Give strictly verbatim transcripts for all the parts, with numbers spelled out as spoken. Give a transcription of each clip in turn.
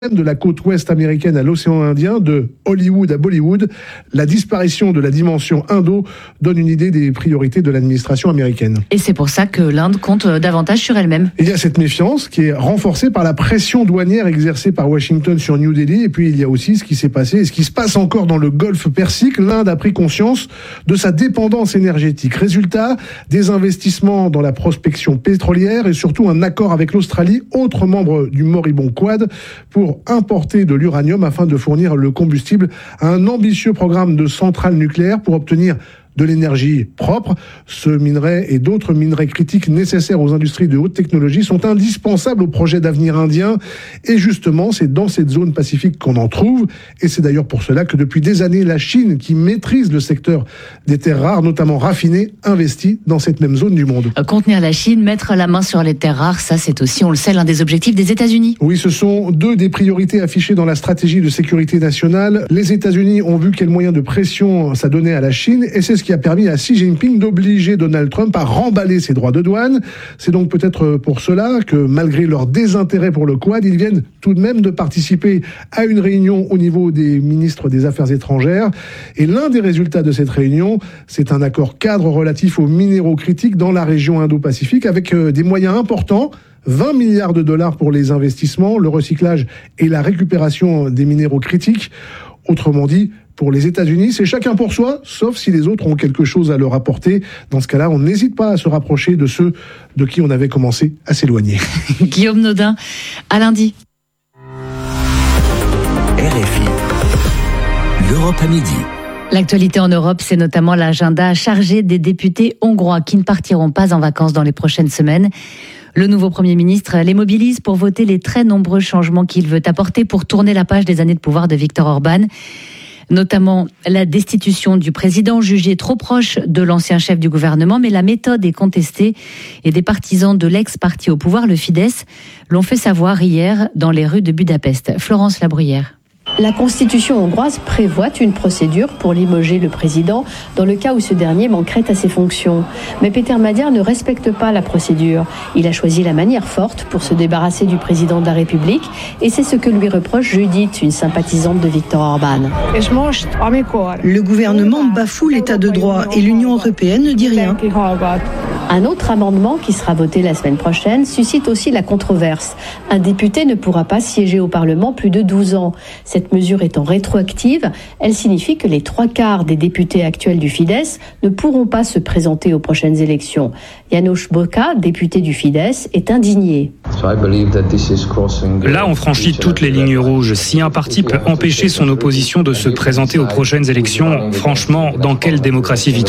de la côte ouest américaine à l'océan Indien, de Hollywood à Bollywood, la disparition de la dimension indo donne une idée des priorités de l'administration américaine. Et c'est pour ça que l'Inde compte davantage sur elle-même. Il y a cette méfiance qui est renforcée par la pression douanière exercée par Washington sur New Delhi, et puis il y a aussi ce qui s'est passé et ce qui se passe encore dans le Golfe Persique. L'Inde a pris conscience de sa dépendance énergétique. Résultat, des investissements dans la prospection pétrolière et surtout un accord avec l'Australie, autre membre du moribond Quad, pour importer de l'uranium afin de fournir le combustible à un ambitieux programme de centrales nucléaires pour obtenir de l'énergie propre. Ce minerai et d'autres minerais critiques nécessaires aux industries de haute technologie sont indispensables au projet d'avenir indien. Et justement, c'est dans cette zone pacifique qu'on en trouve. Et c'est d'ailleurs pour cela que depuis des années, la Chine, qui maîtrise le secteur des terres rares, notamment raffinées, investit dans cette même zone du monde. Contenir la Chine, mettre la main sur les terres rares, ça c'est aussi, on le sait, l'un des objectifs des États-Unis. Oui, ce sont deux des priorités affichées dans la stratégie de sécurité nationale. Les États-Unis ont vu quel moyen de pression ça donnait à la Chine, et c'est ce qui a permis à Xi Jinping d'obliger Donald Trump à remballer ses droits de douane. C'est donc peut-être pour cela que, malgré leur désintérêt pour le Quad, ils viennent tout de même de participer à une réunion au niveau des ministres des Affaires étrangères. Et l'un des résultats de cette réunion, c'est un accord cadre relatif aux minéraux critiques dans la région Indo-Pacifique, avec des moyens importants. vingt milliards de dollars pour les investissements, le recyclage et la récupération des minéraux critiques. Autrement dit, pour les États-Unis, c'est chacun pour soi, sauf si les autres ont quelque chose à leur apporter. Dans ce cas-là, on n'hésite pas à se rapprocher de ceux de qui on avait commencé à s'éloigner. Guillaume Nodin, à lundi. R F I, l'Europe à midi. L'actualité en Europe, c'est notamment l'agenda chargé des députés hongrois qui ne partiront pas en vacances dans les prochaines semaines. Le nouveau Premier ministre les mobilise pour voter les très nombreux changements qu'il veut apporter pour tourner la page des années de pouvoir de Viktor Orban. Notamment la destitution du président jugé trop proche de l'ancien chef du gouvernement, mais la méthode est contestée et des partisans de l'ex-parti au pouvoir, le Fidesz, l'ont fait savoir hier dans les rues de Budapest. Florence Labruyère. La Constitution hongroise prévoit une procédure pour limoger le président dans le cas où ce dernier manquerait à ses fonctions. Mais Péter Magyar ne respecte pas la procédure. Il a choisi la manière forte pour se débarrasser du président de la République et c'est ce que lui reproche Judith, une sympathisante de Viktor Orban. Le gouvernement bafoue l'état de droit et l'Union européenne ne dit rien. Un autre amendement qui sera voté la semaine prochaine suscite aussi la controverse. Un député ne pourra pas siéger au Parlement plus de douze ans. Cette mesure étant rétroactive, elle signifie que les trois quarts des députés actuels du Fidesz ne pourront pas se présenter aux prochaines élections. János Boka, député du Fidesz, est indigné. Là, on franchit toutes les lignes rouges. Si un parti peut empêcher son opposition de se présenter aux prochaines élections, franchement, dans quelle démocratie vit-on ?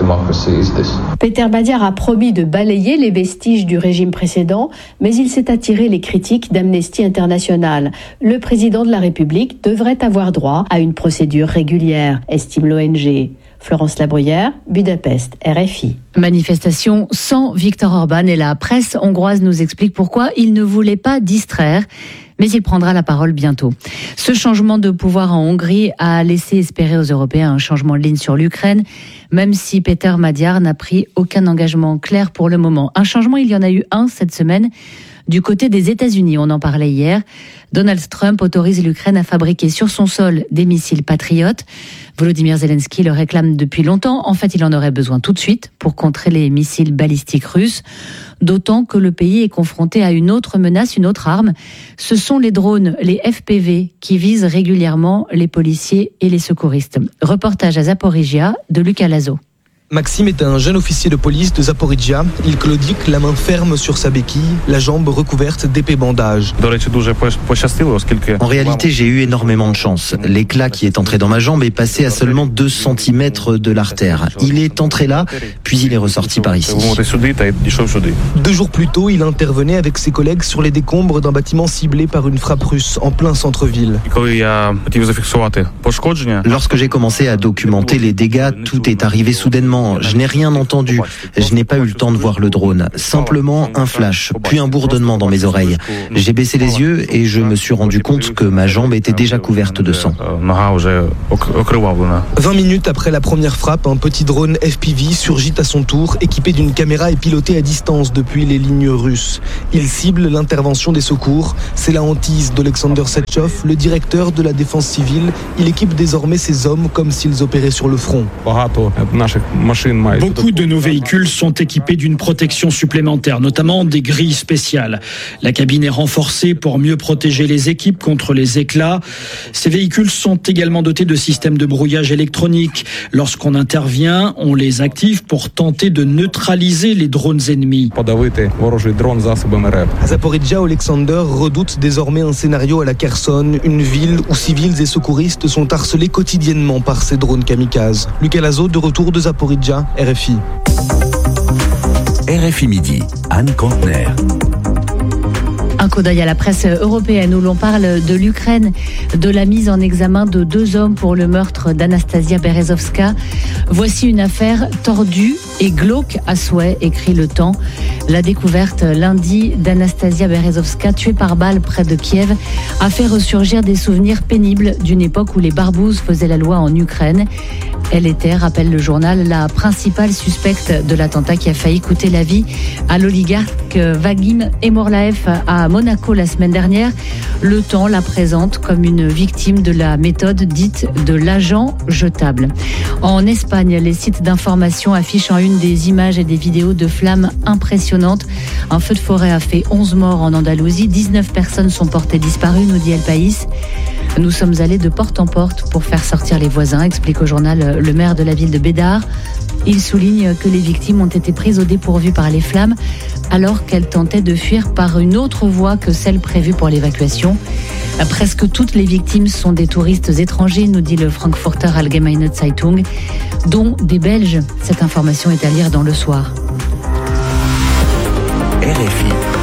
Péter Magyar a promis de balayer les vestiges du régime précédent, mais il s'est attiré les critiques d'Amnesty International. Le président de la République devrait avoir droit à une procédure régulière, estime l'O N G. Florence Labruyère, Budapest, R F I. Manifestation sans Viktor Orban et la presse hongroise nous explique pourquoi il ne voulait pas distraire, mais il prendra la parole bientôt. Ce changement de pouvoir en Hongrie a laissé espérer aux Européens un changement de ligne sur l'Ukraine, même si Péter Magyar n'a pris aucun engagement clair pour le moment. Un changement, il y en a eu un cette semaine. Du côté des États-Unis, on en parlait hier, Donald Trump autorise l'Ukraine à fabriquer sur son sol des missiles patriotes. Volodymyr Zelensky le réclame depuis longtemps. En fait, il en aurait besoin tout de suite pour contrer les missiles balistiques russes. D'autant que le pays est confronté à une autre menace, une autre arme. Ce sont les drones, les F P V, qui visent régulièrement les policiers et les secouristes. Reportage à Zaporizhia de Lucas Lazo. Maxime est un jeune officier de police de Zaporizhia. Il claudique, la main ferme sur sa béquille, la jambe recouverte d'épais bandages. En réalité, j'ai eu énormément de chance. L'éclat qui est entré dans ma jambe est passé à seulement deux centimètres de l'artère. Il est entré là, puis il est ressorti par ici. Deux jours plus tôt, il intervenait avec ses collègues sur les décombres d'un bâtiment ciblé par une frappe russe en plein centre-ville. Lorsque j'ai commencé à documenter les dégâts, tout est arrivé soudainement. Honnêtement, je n'ai rien entendu. Je n'ai pas eu le temps de voir le drone. Simplement un flash, puis un bourdonnement dans mes oreilles. J'ai baissé les yeux et je me suis rendu compte que ma jambe était déjà couverte de sang. vingt minutes après la première frappe, un petit drone F P V surgit à son tour, équipé d'une caméra et piloté à distance depuis les lignes russes. Il cible l'intervention des secours. C'est la hantise d'Alexander Setchov, le directeur de la défense civile. Il équipe désormais ses hommes comme s'ils opéraient sur le front. Beaucoup de nos véhicules sont équipés d'une protection supplémentaire, notamment des grilles spéciales. La cabine est renforcée pour mieux protéger les équipes contre les éclats. Ces véhicules sont également dotés de systèmes de brouillage électronique. Lorsqu'on intervient, on les active pour tenter de neutraliser les drones ennemis. À Zaporizhzhia, Alexander redoute désormais un scénario à la Kherson, une ville où civils et secouristes sont harcelés quotidiennement par ces drones kamikazes. Lucas Lazo, de retour de Zaporizhzhia, R F I. R F I Midi, Anne Contener. Un coup d'œil à la presse européenne où l'on parle de l'Ukraine, de la mise en examen de deux hommes pour le meurtre d'Anastasia Berezovska. Voici une affaire tordue et glauque à souhait, écrit Le Temps. La découverte lundi d'Anastasia Berezovska, tuée par balle près de Kiev, a fait ressurgir des souvenirs pénibles d'une époque où les barbouzes faisaient la loi en Ukraine. Elle était, rappelle le journal, la principale suspecte de l'attentat qui a failli coûter la vie à l'oligarque Vadim Emorlaev à Monaco la semaine dernière. Le Temps la présente comme une victime de la méthode dite de l'agent jetable. En Espagne, les sites d'information affichent en une des images et des vidéos de flammes impressionnantes. Un feu de forêt a fait onze morts en Andalousie. dix-neuf personnes sont portées disparues, nous dit El País. Nous sommes allés de porte en porte pour faire sortir les voisins, explique au journal le maire de la ville de Bédar. Il souligne que les victimes ont été prises au dépourvu par les flammes alors qu'elles tentaient de fuir par une autre voie que celle prévue pour l'évacuation. Presque toutes les victimes sont des touristes étrangers, nous dit le Frankfurter Allgemeine Zeitung, dont des Belges. Cette information est à lire dans Le Soir. R F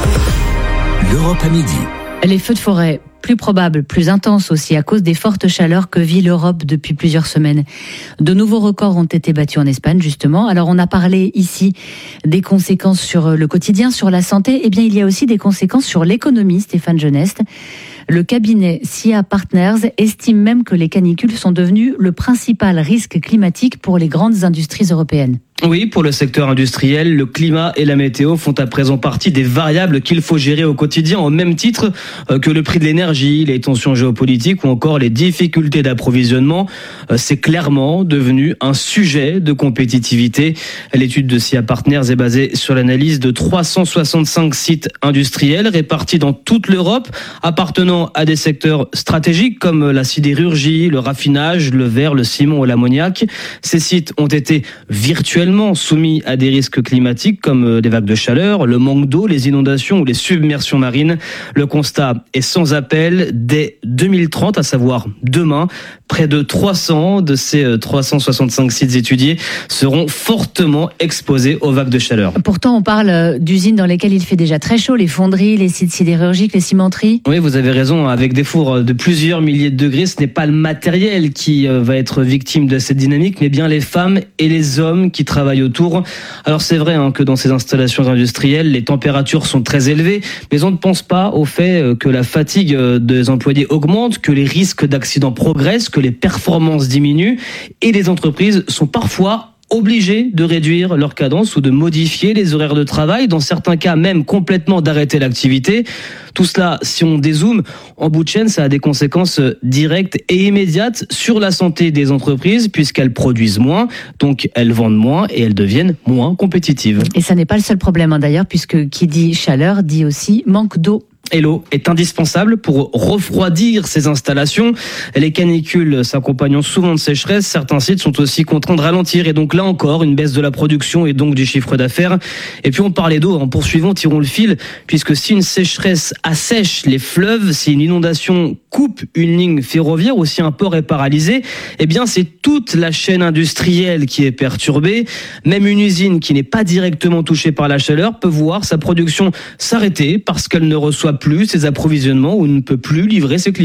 I, l'Europe à midi. Les feux de forêt, plus probables, plus intenses aussi à cause des fortes chaleurs que vit l'Europe depuis plusieurs semaines. De nouveaux records ont été battus en Espagne, justement. Alors, on a parlé ici des conséquences sur le quotidien, sur la santé. Eh bien, il y a aussi des conséquences sur l'économie, Stéphane Geneste. Le cabinet S I A Partners estime même que les canicules sont devenues le principal risque climatique pour les grandes industries européennes. Oui, pour le secteur industriel, le climat et la météo font à présent partie des variables qu'il faut gérer au quotidien, au même titre que le prix de l'énergie, les tensions géopolitiques ou encore les difficultés d'approvisionnement. C'est clairement devenu un sujet de compétitivité. L'étude de S I A Partners est basée sur l'analyse de trois cent soixante-cinq sites industriels répartis dans toute l'Europe, appartenant à des secteurs stratégiques comme la sidérurgie, le raffinage, le verre, le ciment ou l'ammoniac. Ces sites ont été virtuellement soumis à des risques climatiques comme des vagues de chaleur, le manque d'eau, les inondations ou les submersions marines. Le constat est sans appel. Dès deux mille trente, à savoir demain, près de trois cents de ces trois cent soixante-cinq sites étudiés seront fortement exposés aux vagues de chaleur. Pourtant, on parle d'usines dans lesquelles il fait déjà très chaud, les fonderies, les sites sidérurgiques, les cimenteries. Oui, vous avez raison. Avec des fours de plusieurs milliers de degrés, ce n'est pas le matériel qui va être victime de cette dynamique, mais bien les femmes et les hommes qui travaillent autour. Alors c'est vrai hein, que dans ces installations industrielles, les températures sont très élevées, mais on ne pense pas au fait que la fatigue des employés augmente, que les risques d'accidents progressent, que les performances diminuent, et les entreprises sont parfois obligés de réduire leur cadence ou de modifier les horaires de travail, dans certains cas même complètement d'arrêter l'activité. Tout cela, si on dézoome, en bout de chaîne, ça a des conséquences directes et immédiates sur la santé des entreprises, puisqu'elles produisent moins, donc elles vendent moins et elles deviennent moins compétitives. Et ça n'est pas le seul problème hein, d'ailleurs, puisque qui dit chaleur dit aussi manque d'eau. Et l'eau est indispensable pour refroidir ces installations. Les canicules s'accompagnant souvent de sécheresse. Certains sites sont aussi contraints de ralentir. Et donc là encore, une baisse de la production et donc du chiffre d'affaires. Et puis on parlait d'eau. En poursuivant, tirons le fil. Puisque si une sécheresse assèche les fleuves, si une inondation coupe une ligne ferroviaire ou si un port est paralysé, eh bien c'est toute la chaîne industrielle qui est perturbée. Même une usine qui n'est pas directement touchée par la chaleur peut voir sa production s'arrêter parce qu'elle ne reçoit plus ses approvisionnements ou ne peut plus livrer ses clients.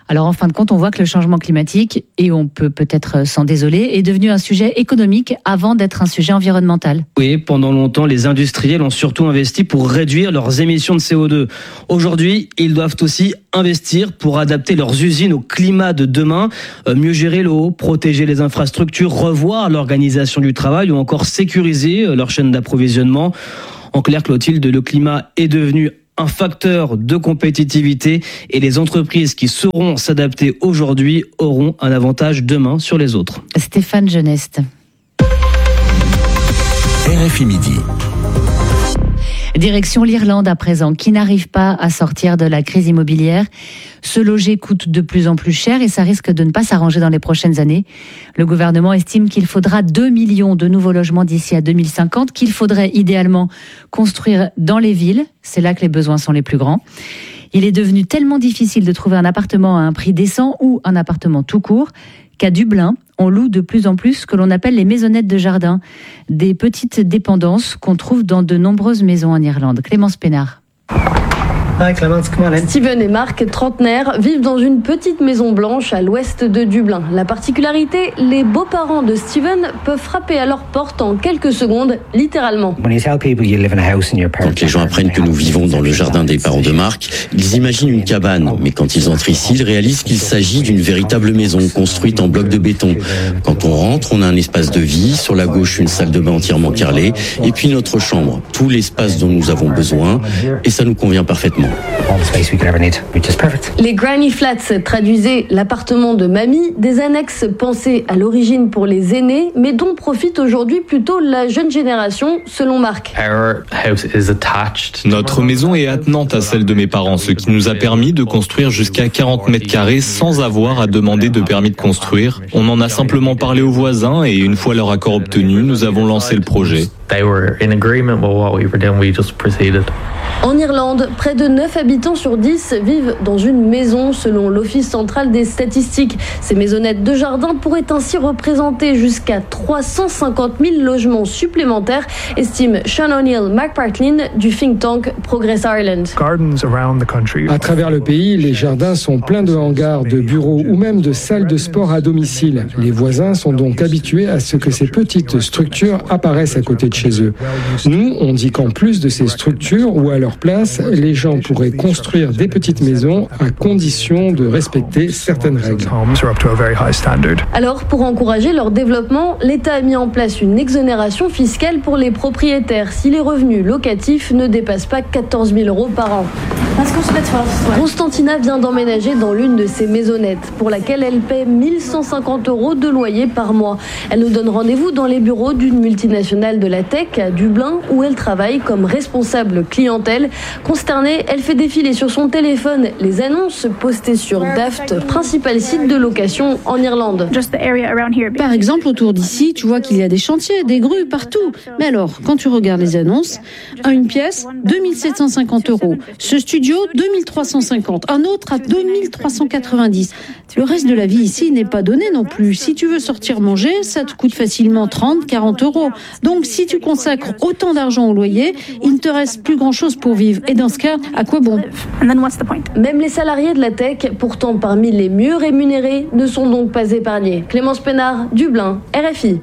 Alors en fin de compte, on voit que le changement climatique, et on peut peut-être s'en désoler, est devenu un sujet économique avant d'être un sujet environnemental. Oui, pendant longtemps, les industriels ont surtout investi pour réduire leurs émissions de C O deux. Aujourd'hui, ils doivent aussi investir pour adapter leurs usines au climat de demain, euh, mieux gérer l'eau, protéger les infrastructures, revoir l'organisation du travail ou encore sécuriser leur chaîne d'approvisionnement. En clair, Clotilde, le climat est devenu un facteur de compétitivité et les entreprises qui sauront s'adapter aujourd'hui auront un avantage demain sur les autres. Stéphane Geneste. R F I Midi. Direction l'Irlande à présent, qui n'arrive pas à sortir de la crise immobilière. Se loger coûte de plus en plus cher et ça risque de ne pas s'arranger dans les prochaines années. Le gouvernement estime qu'il faudra deux millions de nouveaux logements d'ici à deux mille cinquante, qu'il faudrait idéalement construire dans les villes. C'est là que les besoins sont les plus grands. Il est devenu tellement difficile de trouver un appartement à un prix décent ou un appartement tout court qu'à Dublin, on loue de plus en plus ce que l'on appelle les maisonnettes de jardin, des petites dépendances qu'on trouve dans de nombreuses maisons en Irlande. Clémence Pénard. Steven et Marc, trentenaires, vivent dans une petite maison blanche à l'ouest de Dublin. La particularité, les beaux-parents de Steven peuvent frapper à leur porte en quelques secondes, littéralement. Quand les gens apprennent que nous vivons dans le jardin des parents de Marc, ils imaginent une cabane. Mais quand ils entrent ici, ils réalisent qu'il s'agit d'une véritable maison construite en blocs de béton. Quand on rentre, on a un espace de vie. Sur la gauche, une salle de bain entièrement carrelée. Et puis notre chambre. Tout l'espace dont nous avons besoin. Et ça nous convient parfaitement. Les Granny Flats traduisaient l'appartement de mamie, des annexes pensées à l'origine pour les aînés, mais dont profite aujourd'hui plutôt la jeune génération, selon Marc. Notre maison est attenante à celle de mes parents, ce qui nous a permis de construire jusqu'à quarante mètres carrés sans avoir à demander de permis de construire. On en a simplement parlé aux voisins et une fois leur accord obtenu, nous avons lancé le projet. En Irlande, près de neuf habitants sur dix vivent dans une maison selon l'Office central des statistiques. Ces maisonnettes de jardin pourraient ainsi représenter jusqu'à trois cent cinquante mille logements supplémentaires, estime Sean O'Neill McPartlin du think tank Progress Ireland. À travers le pays, les jardins sont pleins de hangars, de bureaux ou même de salles de sport à domicile. Les voisins sont donc habitués à ce que ces petites structures apparaissent à côté de chez eux. Nous, on dit qu'en plus de ces structures ou à leur place, les gens pourraient construire des petites maisons à condition de respecter certaines règles. Alors, pour encourager leur développement, l'État a mis en place une exonération fiscale pour les propriétaires si les revenus locatifs ne dépassent pas quatorze mille euros par an. Constantina vient d'emménager dans l'une de ces maisonnettes, pour laquelle elle paie mille cent cinquante euros de loyer par mois. Elle nous donne rendez-vous dans les bureaux d'une multinationale de la tech à Dublin, où elle travaille comme responsable clientèle. Consternée, elle fait défiler sur son téléphone les annonces postées sur Daft, principal site de location en Irlande. Par exemple, autour d'ici, tu vois qu'il y a des chantiers, des grues partout. Mais alors, quand tu regardes les annonces, à une pièce, deux mille sept cent cinquante euros. Ce studio, deux mille trois cent cinquante. Un autre à deux mille trois cent quatre-vingt-dix. Le reste de la vie ici n'est pas donné non plus. Si tu veux sortir manger, ça te coûte facilement trente, quarante euros. Donc, si tu consacres autant d'argent au loyer, il ne te reste plus grand-chose pour vivre. Et dans ce cas, à quoi bon ? Même les salariés de la tech, pourtant parmi les mieux rémunérés, ne sont donc pas épargnés. Clémence Pénard, Dublin, R F I.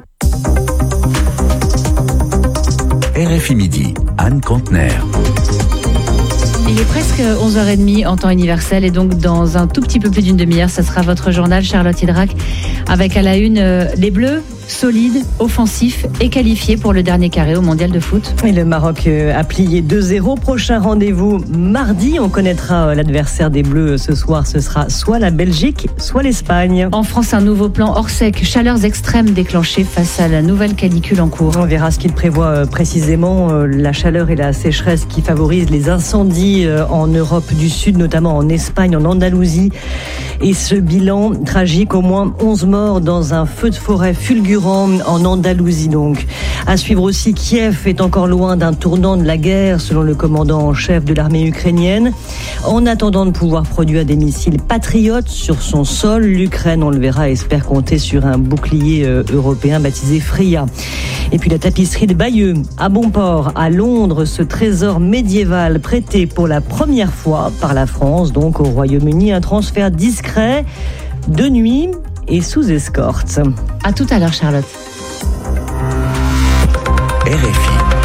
R F I Midi, Anne Contener. Il est presque onze heures trente en temps universel et donc dans un tout petit peu plus d'une demi-heure, ça sera votre journal Charlotte Hydrac avec à la une euh, les Bleus solides, offensifs et qualifiés pour le dernier carré au mondial de foot. Et le Maroc a plié deux zéro. Prochain rendez-vous mardi. On connaîtra l'adversaire des Bleus ce soir. Ce sera soit la Belgique, soit l'Espagne. En France, un nouveau plan hors sec. Chaleurs extrêmes déclenchées face à la nouvelle canicule en cours. On verra ce qu'il prévoit précisément. La chaleur et la sécheresse qui favorisent les incendies en Europe du Sud, notamment en Espagne, en Andalousie. Et ce bilan tragique, au moins onze morts dans un feu de forêt fulgurant en Andalousie donc. À suivre aussi, Kiev est encore loin d'un tournant de la guerre selon le commandant en chef de l'armée ukrainienne. En attendant de pouvoir produire des missiles patriotes sur son sol, l'Ukraine, on le verra, espère compter sur un bouclier européen baptisé Freya. Et puis la tapisserie de Bayeux à Bonport, à Londres, ce trésor médiéval prêté pour la première fois par la France, donc au Royaume-Uni, un transfert discret secret, de nuit et sous escorte. À tout à l'heure, Charlotte. R F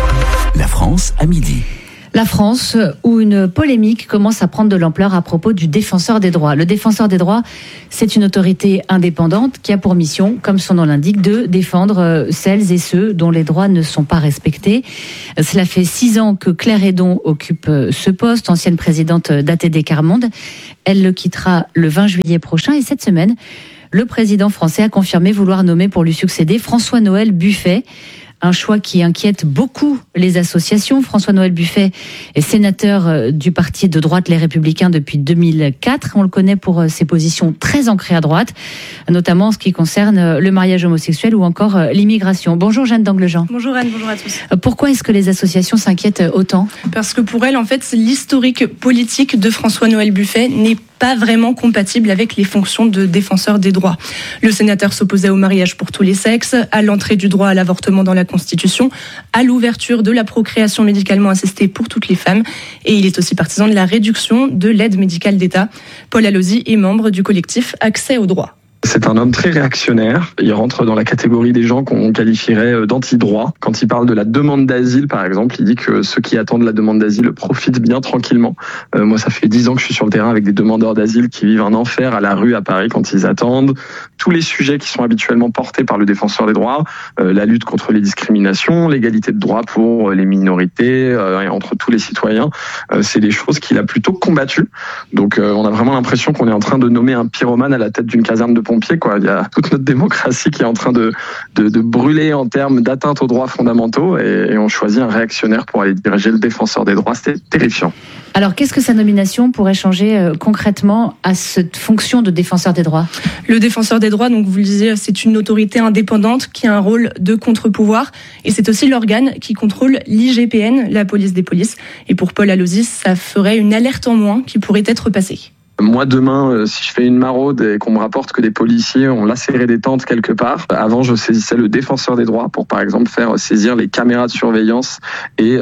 I, la France à midi. La France, où une polémique commence à prendre de l'ampleur à propos du défenseur des droits. Le défenseur des droits, c'est une autorité indépendante qui a pour mission, comme son nom l'indique, de défendre celles et ceux dont les droits ne sont pas respectés. Cela fait six ans que Claire Hédon occupe ce poste, ancienne présidente d'A T D Quart Monde. Elle le quittera le vingt juillet prochain et cette semaine, le président français a confirmé vouloir nommer pour lui succéder François-Noël Buffet. Un choix qui inquiète beaucoup les associations. François-Noël Buffet est sénateur du parti de droite Les Républicains depuis deux mille quatre. On le connaît pour ses positions très ancrées à droite, notamment en ce qui concerne le mariage homosexuel ou encore l'immigration. Bonjour Jeanne d'Anglejean. Bonjour Anne, bonjour à tous. Pourquoi est-ce que les associations s'inquiètent autant ? Parce que pour elles, en fait, l'historique politique de François-Noël Buffet n'est pas vraiment compatible avec les fonctions de défenseur des droits. Le sénateur s'opposait au mariage pour tous les sexes, à l'entrée du droit à l'avortement dans la Constitution, à l'ouverture de la procréation médicalement assistée pour toutes les femmes, et il est aussi partisan de la réduction de l'aide médicale d'État. Paul Alozzi est membre du collectif Accès au droit. C'est un homme très réactionnaire. Il rentre dans la catégorie des gens qu'on qualifierait d'anti-droit. Quand il parle de la demande d'asile, par exemple, il dit que ceux qui attendent la demande d'asile profitent bien tranquillement. Euh, moi, ça fait dix ans que je suis sur le terrain avec des demandeurs d'asile qui vivent un enfer à la rue à Paris quand ils attendent. Tous les sujets qui sont habituellement portés par le défenseur des droits, euh, la lutte contre les discriminations, l'égalité de droits pour les minorités euh, et entre tous les citoyens, euh, c'est des choses qu'il a plutôt combattues. Donc, euh, on a vraiment l'impression qu'on est en train de nommer un pyromane à la tête d'une caserne de pompiers. Quoi. Il y a toute notre démocratie qui est en train de, de, de brûler en termes d'atteinte aux droits fondamentaux et, et on choisit un réactionnaire pour aller diriger le défenseur des droits. C'était terrifiant. Alors, qu'est-ce que sa nomination pourrait changer euh, concrètement à cette fonction de défenseur des droits ? Le défenseur des droits, donc vous le disiez, c'est une autorité indépendante qui a un rôle de contre-pouvoir et c'est aussi l'organe qui contrôle l'I G P N, la police des polices. Et pour Paul Alozzi, ça ferait une alerte en moins qui pourrait être passée. Moi, demain, si je fais une maraude et qu'on me rapporte que des policiers ont lacéré des tentes quelque part, avant, je saisissais le défenseur des droits pour, par exemple, faire saisir les caméras de surveillance et...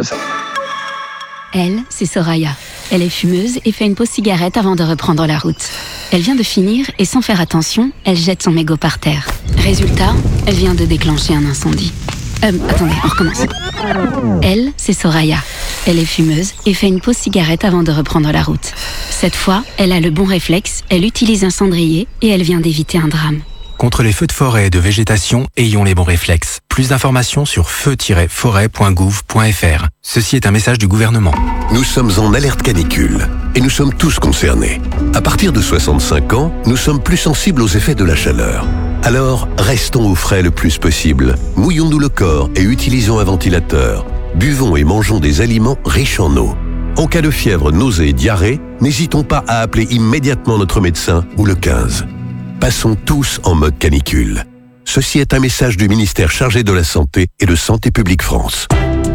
Elle, c'est Soraya. Elle est fumeuse et fait une pause cigarette avant de reprendre la route. Elle vient de finir et sans faire attention, elle jette son mégot par terre. Résultat, elle vient de déclencher un incendie. Euh, attendez, on recommence. Elle, c'est Soraya. Elle est fumeuse et fait une pause cigarette avant de reprendre la route. Cette fois, elle a le bon réflexe, elle utilise un cendrier et elle vient d'éviter un drame. Contre les feux de forêt et de végétation, ayons les bons réflexes. Plus d'informations sur feu tiret forêt point gouv point f r. Ceci est un message du gouvernement. Nous sommes en alerte canicule et nous sommes tous concernés. À partir de soixante-cinq ans, nous sommes plus sensibles aux effets de la chaleur. Alors, restons au frais le plus possible. Mouillons-nous le corps et utilisons un ventilateur. Buvons et mangeons des aliments riches en eau. En cas de fièvre, nausée et diarrhée, n'hésitons pas à appeler immédiatement notre médecin ou le quinze. Passons tous en mode canicule. Ceci est un message du ministère chargé de la Santé et de Santé publique France.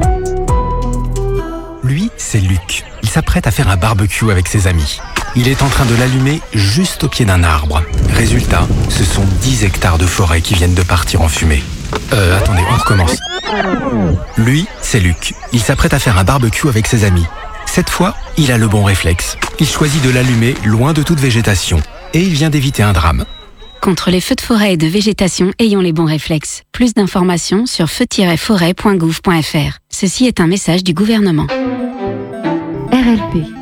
Lui, c'est Luc. Il s'apprête à faire un barbecue avec ses amis. Il est en train de l'allumer juste au pied d'un arbre. Résultat, ce sont dix hectares de forêt qui viennent de partir en fumée. Euh, attendez, on recommence. Lui, c'est Luc. Il s'apprête à faire un barbecue avec ses amis. Cette fois, il a le bon réflexe. Il choisit de l'allumer loin de toute végétation. Et il vient d'éviter un drame. Contre les feux de forêt et de végétation, ayons les bons réflexes. Plus d'informations sur feu tiret forêt point gouv point f r. Ceci est un message du gouvernement. R L P.